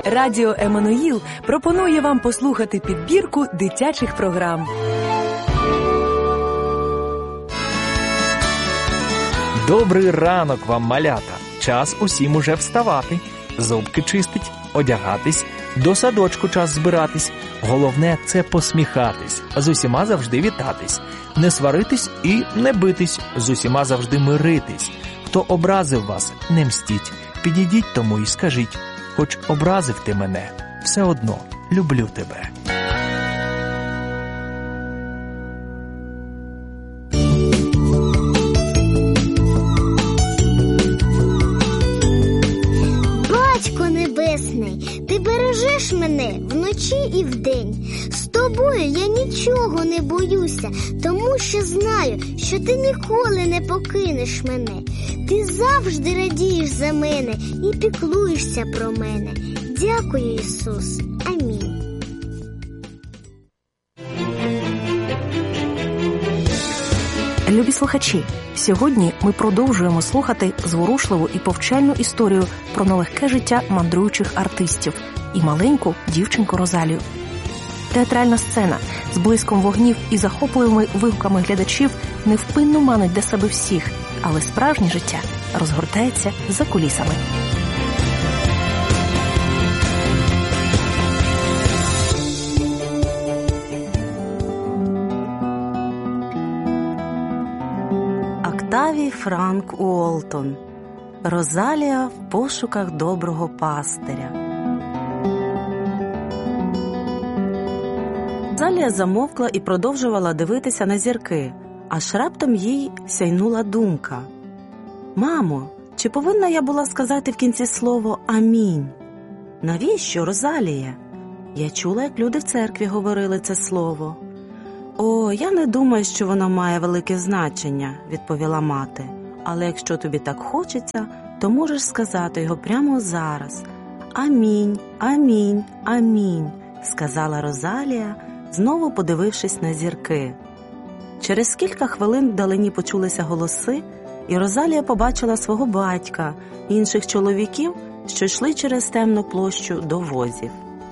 Радіо Еммануїл пропонує вам послухати підбірку дитячих програм. Добрий ранок вам, малята! Час усім уже вставати, зубки чистить, одягатись, до садочку час збиратись. Головне – це посміхатись, з усіма завжди вітатись, не сваритись і не битись, з усіма завжди миритись. Хто образив вас, не мстіть, підійдіть тому і скажіть, хоч образив ти мене, все одно люблю тебе. Батько Небесний, ти бережеш мене вночі і вдень. З тобою я нічого не боюся, тому що знаю, що ти ніколи не покинеш мене. Ти завжди радієш за мене і піклуєшся про мене. Дякую, Ісус. Амінь. Любі слухачі, сьогодні ми продовжуємо слухати зворушливу і повчальну історію про нелегке життя мандруючих артистів і маленьку дівчинку Розалію. Театральна сцена з блиском вогнів і захопливими вигуками глядачів невпинно манить для себе всіх, але справжнє життя розгортається за кулісами. Октавій Франк Уолтон. Розалія в пошуках доброго пастиря. Розалія замовкла і продовжувала дивитися на зірки, аж раптом їй сяйнула думка. «Мамо, чи повинна я була сказати в кінці слово «Амінь»?» «Навіщо, Розалія?» Я чула, як люди в церкві говорили це слово. «О, я не думаю, що воно має велике значення», – відповіла мати. «Але якщо тобі так хочеться, то можеш сказати його прямо зараз. Амінь, амінь, амінь», – сказала Розалія, знову подивившись на зірки. Через кілька хвилин вдалині почулися голоси, і Розалія побачила свого батька і інших чоловіків, що йшли через темну площу до возів.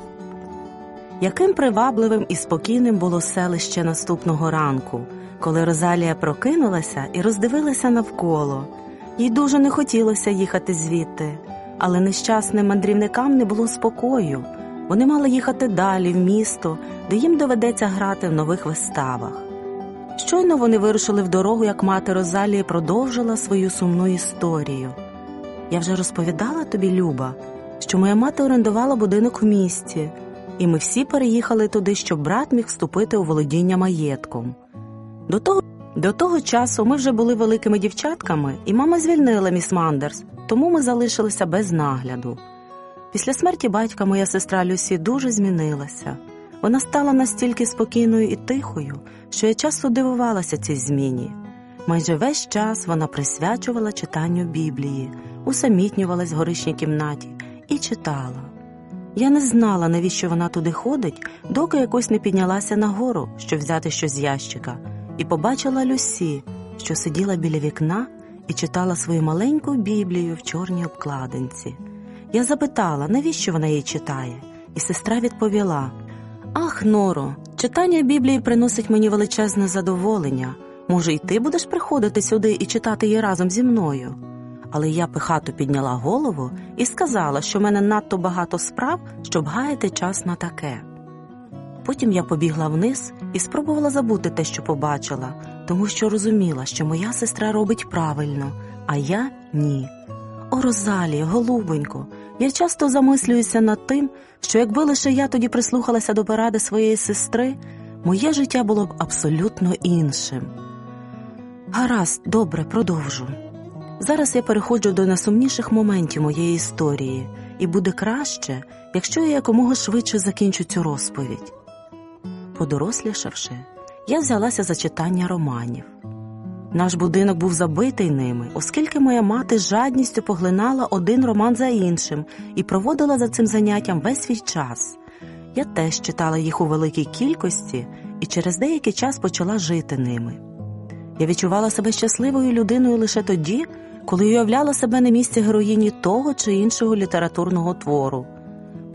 Яким привабливим і спокійним було селище наступного ранку, коли Розалія прокинулася і роздивилася навколо. Їй дуже не хотілося їхати звідти, але нещасним мандрівникам не було спокою. Вони мали їхати далі, в місто, де їм доведеться грати в нових виставах. Щойно вони вирушили в дорогу, як мати Розалії продовжила свою сумну історію. «Я вже розповідала тобі, Люба, що моя мати орендувала будинок в місті, і ми всі переїхали туди, щоб брат міг вступити у володіння маєтком. До того часу ми вже були великими дівчатками, і мама звільнила міс Мандерс, тому ми залишилися без нагляду. Після смерті батька моя сестра Люсі дуже змінилася. Вона стала настільки спокійною і тихою, що я часто дивувалася цій зміні. Майже весь час вона присвячувала читанню Біблії, усамітнювалась в горішній кімнаті і читала. Я не знала, навіщо вона туди ходить, доки якось не піднялася нагору, щоб взяти щось з ящика, і побачила Люсі, що сиділа біля вікна і читала свою маленьку Біблію в чорній обкладинці. Я запитала, навіщо вона її читає, і сестра відповіла: «Ах, Норо, читання Біблії приносить мені величезне задоволення. Може, і ти будеш приходити сюди і читати її разом зі мною?» Але я пихато підняла голову і сказала, що в мене надто багато справ, щоб гаяти час на таке. Потім я побігла вниз і спробувала забути те, що побачила, тому що розуміла, що моя сестра робить правильно, а я – ні. О, Розалія, голубонько, я часто замислююся над тим, що якби лише я тоді прислухалася до поради своєї сестри, моє життя було б абсолютно іншим. Гаразд, добре, продовжу. Зараз я переходжу до найсумніших моментів моєї історії, і буде краще, якщо я якомога швидше закінчу цю розповідь. Подорослішавши, я взялася за читання романів. Наш будинок був забитий ними, оскільки моя мати з жадністю поглинала один роман за іншим і проводила за цим заняттям весь свій час. Я теж читала їх у великій кількості і через деякий час почала жити ними. Я відчувала себе щасливою людиною лише тоді, коли уявляла себе на місці героїні того чи іншого літературного твору.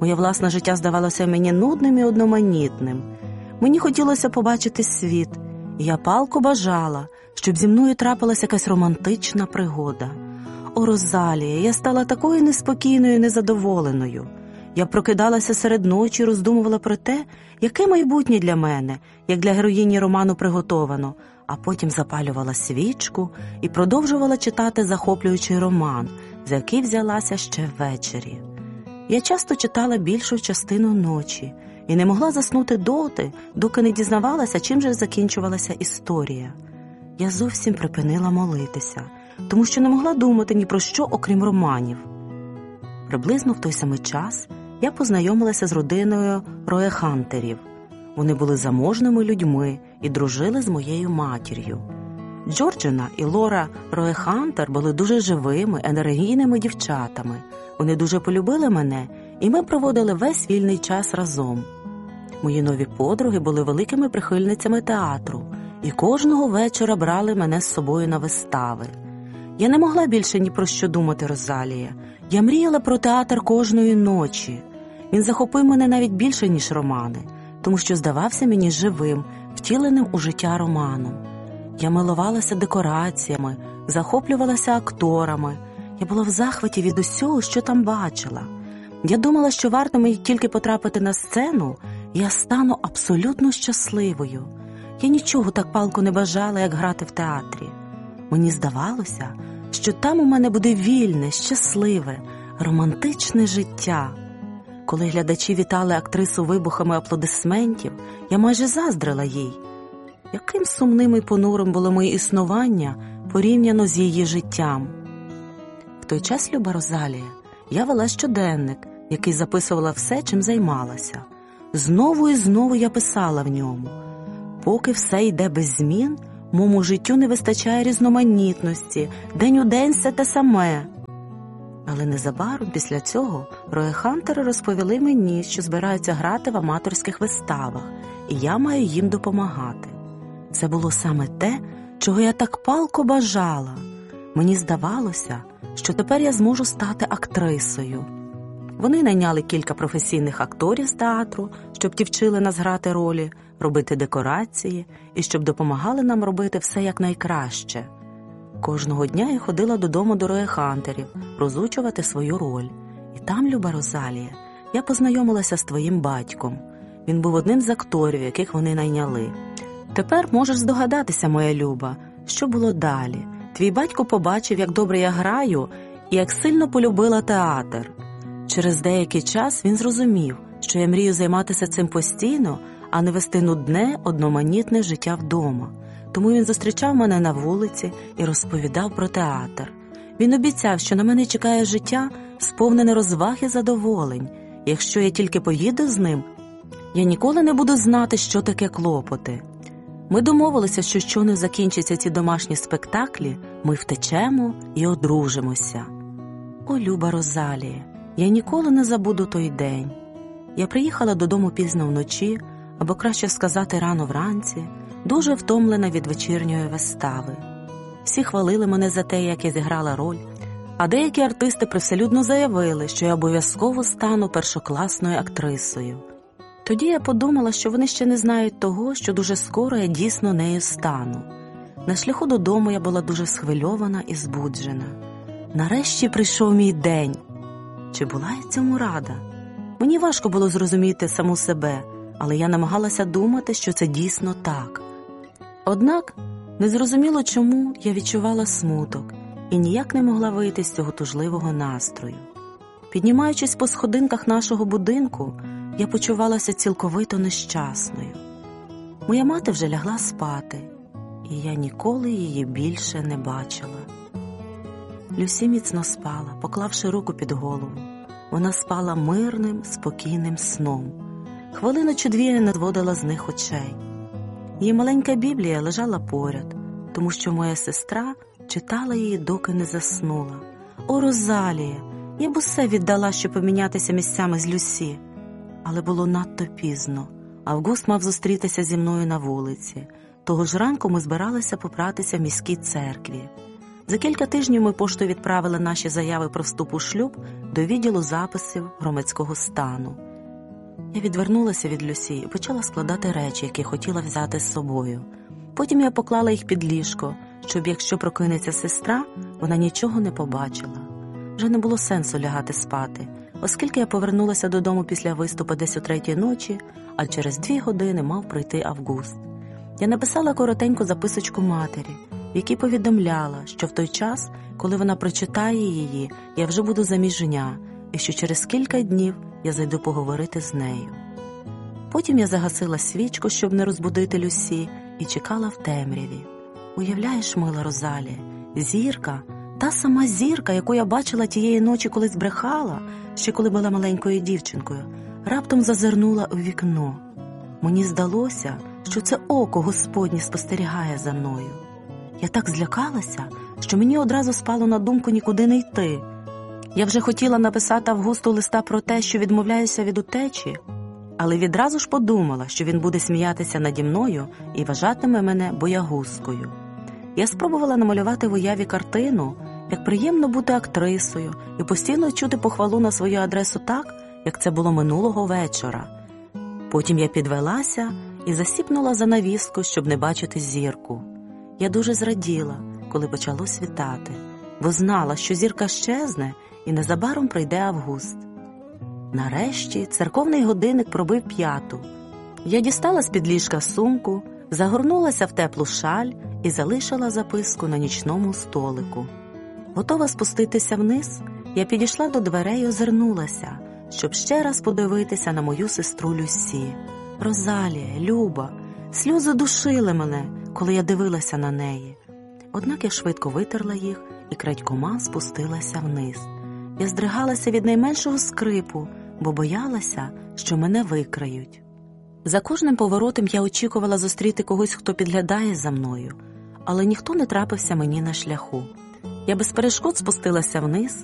Моє власне життя здавалося мені нудним і одноманітним. Мені хотілося побачити світ, і я палко бажала, щоб зі мною трапилася якась романтична пригода. О, Розалія, я стала такою неспокійною і незадоволеною. Я прокидалася серед ночі і роздумувала про те, яке майбутнє для мене, як для героїні роману приготовано, а потім запалювала свічку і продовжувала читати захоплюючий роман, за який взялася ще ввечері. Я часто читала більшу частину ночі і не могла заснути доти, доки не дізнавалася, чим же закінчувалася історія. Я зовсім припинила молитися, тому що не могла думати ні про що, окрім романів. Приблизно в той самий час я познайомилася з родиною Роехантерів. Вони були заможними людьми і дружили з моєю матір'ю. Джорджина і Лора Роехантер були дуже живими, енергійними дівчатами. Вони дуже полюбили мене, і ми проводили весь вільний час разом. Мої нові подруги були великими прихильницями театру, і кожного вечора брали мене з собою на вистави. Я не могла більше ні про що думати, Розалія. Я мріяла про театр кожної ночі. Він захопив мене навіть більше, ніж романи, тому що здавався мені живим, втіленим у життя романом. Я милувалася декораціями, захоплювалася акторами. Я була в захваті від усього, що там бачила. Я думала, що варто мені тільки потрапити на сцену, і я стану абсолютно щасливою. Я нічого так палко не бажала, як грати в театрі. Мені здавалося, що там у мене буде вільне, щасливе, романтичне життя. Коли глядачі вітали актрису вибухами аплодисментів, я майже заздрила їй. Яким сумним і понурим було моє існування порівняно з її життям. В той час, люба Розалія, я вела щоденник, який записувала все, чим займалася. Знову і знову я писала в ньому. Поки все йде без змін, моєму життю не вистачає різноманітності, день у день все те саме. Але незабаром після цього Роехантери розповіли мені, що збираються грати в аматорських виставах, і я маю їм допомагати. Це було саме те, чого я так палко бажала. Мені здавалося, що тепер я зможу стати актрисою. Вони найняли кілька професійних акторів з театру, щоб ті вчили нас грати ролі, робити декорації і щоб допомагали нам робити все якнайкраще. Кожного дня я ходила додому до Роехантерів розучувати свою роль. І там, люба Розалія, я познайомилася з твоїм батьком. Він був одним з акторів, яких вони найняли. Тепер можеш здогадатися, моя люба, що було далі. Твій батько побачив, як добре я граю і як сильно полюбила театр. Через деякий час він зрозумів, що я мрію займатися цим постійно, а не вести нудне, одноманітне життя вдома. Тому він зустрічав мене на вулиці і розповідав про театр. Він обіцяв, що на мене чекає життя, сповнене розваг і задоволень. Якщо я тільки поїду з ним, я ніколи не буду знати, що таке клопоти. Ми домовилися, що щойно закінчаться ці домашні спектаклі, ми втечемо і одружимося. О, люба Розалія, я ніколи не забуду той день. Я приїхала додому пізно вночі, або краще сказати рано вранці, дуже втомлена від вечірньої вистави. Всі хвалили мене за те, як я зіграла роль, а деякі артисти привселюдно заявили, що я обов'язково стану першокласною актрисою. Тоді я подумала, що вони ще не знають того, що дуже скоро я дійсно нею стану. На шляху додому я була дуже схвильована і збуджена. Нарешті прийшов мій день. Чи була я цьому рада? Мені важко було зрозуміти саму себе, але я намагалася думати, що це дійсно так. Однак, незрозуміло чому, я відчувала смуток і ніяк не могла вийти з цього тужливого настрою. Піднімаючись по сходинках нашого будинку, я почувалася цілковито нещасною. Моя мати вже лягла спати, і я ніколи її більше не бачила. Люсі міцно спала, поклавши руку під голову. Вона спала мирним, спокійним сном. Хвилину чи дві я не зводила з них очей. Її маленька Біблія лежала поряд, тому що моя сестра читала її, доки не заснула. О, Розалія, я б усе віддала, щоб помінятися місцями з Люсі. Але було надто пізно. Август мав зустрітися зі мною на вулиці. Того ж ранку ми збиралися побратися в міській церкві. За кілька тижнів ми поштою відправили наші заяви про вступ у шлюб до відділу записів громадського стану. Я відвернулася від Люсі і почала складати речі, які хотіла взяти з собою. Потім я поклала їх під ліжко, щоб, якщо прокинеться сестра, вона нічого не побачила. Вже не було сенсу лягати спати, оскільки я повернулася додому після виступу десь о 3-й ночі, а через 2 години мав прийти Август. Я написала коротеньку записочку матері, в якій повідомляла, що в той час, коли вона прочитає її, я вже буду заміжня, і що через кілька днів я зайду поговорити з нею. Потім я загасила свічку, щоб не розбудити Люсі, і чекала в темряві. Уявляєш, мила Розалія, зірка, та сама зірка, яку я бачила тієї ночі, коли збрехала, ще коли була маленькою дівчинкою, раптом зазирнула у вікно. Мені здалося, що це око Господнє спостерігає за мною. Я так злякалася, що мені одразу спало на думку нікуди не йти. Я вже хотіла написати Августу листа про те, що відмовляюся від утечі, але відразу ж подумала, що він буде сміятися наді мною і вважатиме мене боягузкою. Я спробувала намалювати в уяві картину, як приємно бути актрисою і постійно чути похвалу на свою адресу так, як це було минулого вечора. Потім я підвелася і засіпнула занавіску, щоб не бачити зірку. Я дуже зраділа, коли почало світати, бо знала, що зірка щезне і незабаром прийде Август. Нарешті церковний годинник пробив 5. Я дістала з-під ліжка сумку, загорнулася в теплу шаль і залишила записку на нічному столику. Готова спуститися вниз, я підійшла до дверей і озирнулася, щоб ще раз подивитися на мою сестру Люсі. Розалія, Люба, сльози душили мене, коли я дивилася на неї. Однак я швидко витерла їх і крадькома спустилася вниз. Я здригалася від найменшого скрипу, бо боялася, що мене викриють. За кожним поворотом я очікувала зустріти когось, хто підглядає за мною, але ніхто не трапився мені на шляху. Я без перешкод спустилася вниз